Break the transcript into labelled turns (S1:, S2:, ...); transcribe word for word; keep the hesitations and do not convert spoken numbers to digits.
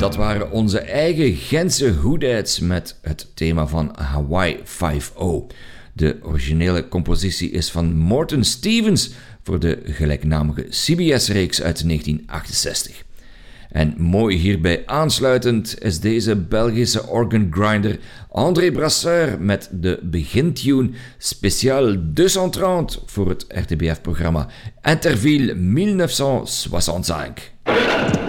S1: Dat waren onze eigen Gentse Hoedites met het thema van Hawaii vijf-O. De originele compositie is van Morton Stevens voor de gelijknamige C B S-reeks uit negentien achtenzestig. En mooi hierbij aansluitend is deze Belgische organgrinder André Brasseur met de begintune Special tweehonderddertig voor het R T B F-programma Interville negentien zesenzestig.